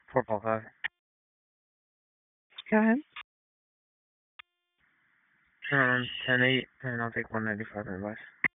455. Go ahead. Turn on 10-8, and I'll take 195 advice.